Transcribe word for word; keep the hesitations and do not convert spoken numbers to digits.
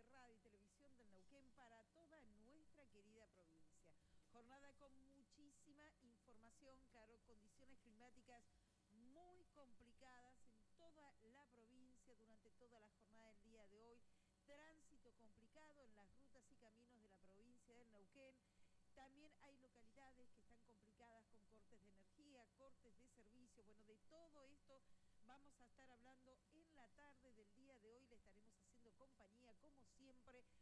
de radio y televisión del Neuquén para toda nuestra querida provincia. Jornada con muchísima información, claro, condiciones climáticas muy complicadas en toda la provincia durante toda la jornada del día de hoy. Tránsito complicado en las rutas y caminos de la provincia del Neuquén. También hay localidades que están complicadas con cortes de energía, cortes de servicio. Bueno, de todo esto vamos a estar hablando en la tarde del día de hoy. Le estaremos haciendo compañía, como siempre,